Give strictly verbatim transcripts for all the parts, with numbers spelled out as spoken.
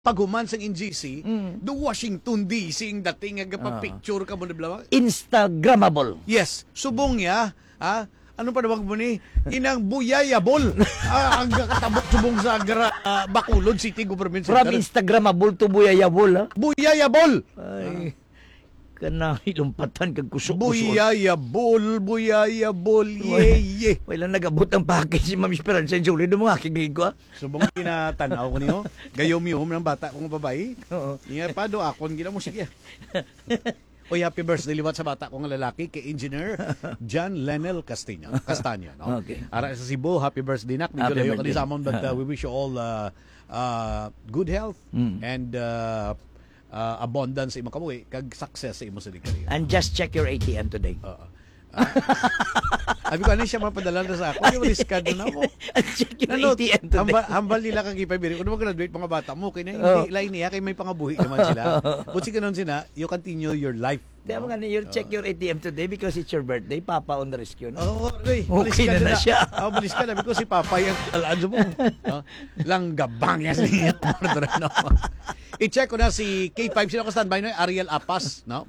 paghuman sa N G C, Mm. do Washington D C ang dating nga Ah. picture ka mo na blama. Instagrammable. Yes, subong niya, ha? Ano pa nawag mo ni? Inang buyayabol. ah, ang katabok subong sa gra, ah, Bacolod City Government From Center. Instagrammable to buyayabol, ha? Buyayabol. Ay, kana ilumpatan kag kusok-kusok. Buyayabol, buyayabol, ye ye. Wala nagabot ang package si Ma'am Esperanza sa Julie mo akig ko. Subong kinatanaw ko niyo. Gayom-yom ng bata kong babae. Oo. Iya pa do akon gina mo siya. Oy, happy birthday liwat sa bata kong lalaki kay Engineer John Lenel Castaño. Castaño, no? Okay. Ara sa Cebu, happy birthday nak. Medyo Happy layo birthday. ka sa amon, but uh, we wish you all uh, uh, good health Mm. and uh, uh, abundance sa imong kabuhi kag success sa imong sa career. And just check your A T M today. Oo. Ah. Abi ko ano siya mapadala na sa ako. Yung riskado na ako. And check your Ano, A T M today. hambal, hambal nila kang ipabiri. Kung naman graduate mga bata mo, kaya Oh. hindi lain niya, kaya may pangabuhi naman sila. But sige nun sila, you continue your life. Di mo nga you check your A T M today because it's your birthday. Papa on the rescue. No? Oo, oh, okay. Okay na na siya. Oo, balis ka na. Because si Papa yung alaan mo. No? Langgabang yan niya. No? I-check ko na si K five. Sino ka standby na? Ariel Apas. No?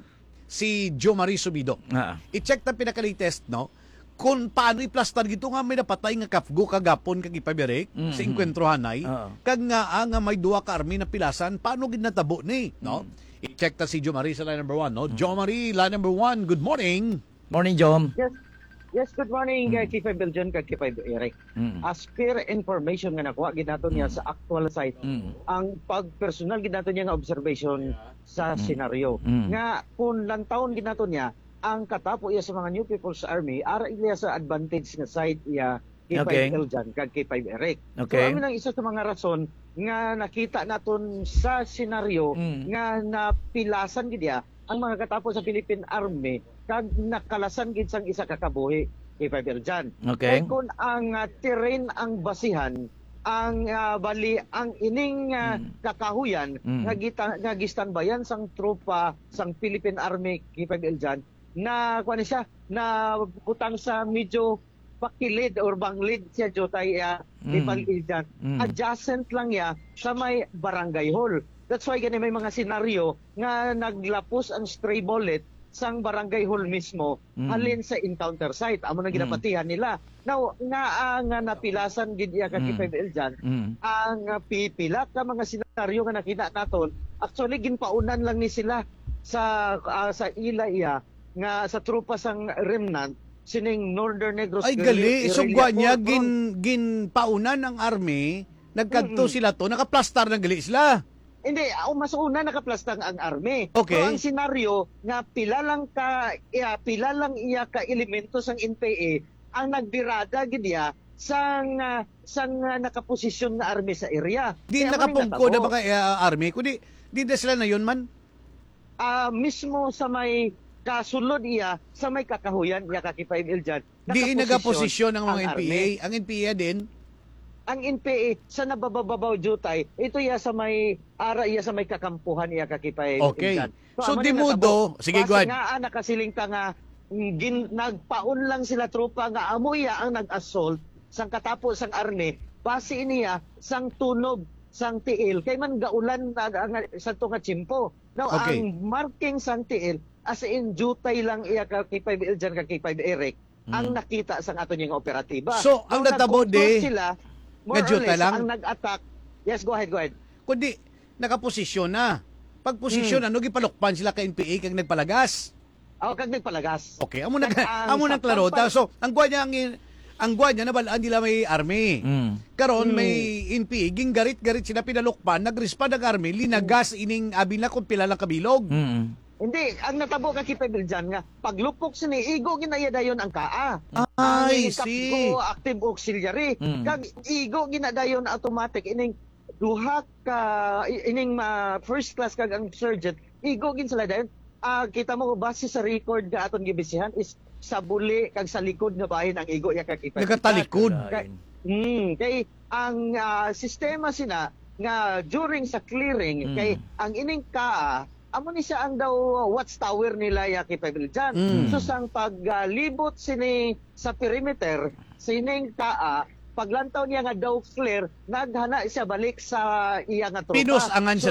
Si Jo Marie Subido. Ah. I-check na pinaka-latest, no? Kung paano i-plastar gito nga may napatay nga kafgo kagapon kag ipabirek Mm-hmm. sa inkwentro hanay. Oo. Kag nga ah, nga may duwa ka army na pilasan, paano gid natabo ni, no? Mm. I-check ta si Jo Marie sa line number one, no? Jo Marie, line number one, good morning. Morning, Jom. Yes. Yes, good morning, mm. K five Belgian, kag K five Eric. Mm. As per information nga nakuha gid nato niya sa actual site, Mm. ang pag-personal gid nato niya nga observation sa senaryo. Mm. Nga kung lang taon gid nato niya, ang katapo iya sa mga New People's Army, ara iya sa advantage nga side iya K five Okay. Belgian, kag K five Eric. Okay. So, amin ang isa sa mga rason nga nakita naton sa senaryo Mm. nga napilasan gid iya ang mga katapo sa Philippine Army kag nakalasan gid sang isa ka kabuhi kay Five Belgian. Okay. Kaya kung ang uh, terrain ang basihan, ang uh, bali ang ining uh, Mm. kakahuyan Mm. nga gita, nga gistanbayan sang tropa sang Philippine Army kay Five Belgian na kuan siya na butang sa medyo pakilid or banglid siya jotay uh, kay Mm. Five Belgian. Mm. Adjacent lang ya sa may barangay hall. That's why gani may mga senaryo nga naglapos ang stray bullet sang barangay hall mismo Mm. alin sa encounter site amo na ginapatihan nila. Now nga ang nga napilasan gid iya ka Mm. K five Belgian Mm. ang uh, pipila ka mga senaryo nga nakita naton actually ginpaunan lang ni sila sa uh, sa ila iya nga sa tropa sang remnant sining Northern Negros Ay Guerrilla- gali, so Guerrilla gwa niya Corps. gin gin paunan ang army, nagkadto Mm-mm. sila to, nakaplastar ng gali sila. Hindi, ako mas una nakaplastang ang army. Okay. Pero ang senaryo nga pila lang ka iya, pila lang iya ka elemento sang N P A ang nagdirada gid iya sang uh, sang uh, nakaposisyon nga army sa area. Di Kaya nakapungko na mo rin mga uh, army, kundi di na sila na yun man. Ah, mismo sa may kasulod iya sa may kakahuyan iya ka K five Belgian. Di nagaposisyon ang mga N P A. army. Ang N P A din, Ang N P A sa nabababaw jutay, ito iya sa may ara iya sa may kakampuhan iya ka K five okay. Belgian. So amo di ni mo do, natabo. sige Base go ahead. nga ah, nakasiling ka nga mm, gin, nagpaon lang sila tropa nga amo iya ang nag-assault sang katapos sang army base iniya sang tunog sang tiil kay man gaulan na ang sa to nga chimpo. Now Okay. ang marking sang tiil as in jutay lang iya ka K five Belgian ka K five Eric ang nakita sang ato nga operatiba. So, ang Now, natabo nag-confront di, sila nga more or jutay less lang? ang nag-attack. Yes, go ahead, go ahead. kundi nakaposisyon na. Pagposisyon, Hmm. ano, gipalukpan sila ka N P A kag nagpalagas. Ako kag nagpalagas. Okay, amo na Kag ang amo na sa klaro. pampa- So, ang gwa niya ang ang gwa niya nabalaan nila may army. Mm. Karon Hmm. may N P A ging garit-garit sila pinalukpan, nagrespond ang army, linagas ining abi na kung pila lang kabilog. Mm. Hindi, ang natabo ka kay Belgian nga paglupok sini igo ginayadayon ang kaa. Ay, Ang see. kapgo, active auxiliary. Mm. Kag igo ginadayon automatic ining duha ka ining ma first class kag ang sergeant igo gin sila dayon. Ah, kita mo base sa record nga aton gibisihan is sa buli kag sa likod nga bahin ang igo ya kag Belgian. Nagatalikod. Kay, hmm, kay ang ah, sistema sina nga during sa clearing Mm. kay ang ining kaa amo ni siya ang daw watchtower nila ya kay Belgian. Mm. So sang paglibot sini sa perimeter sining kaa paglantaw niya nga daw flare, naghana siya balik sa iya nga tropa. Pinusangan siya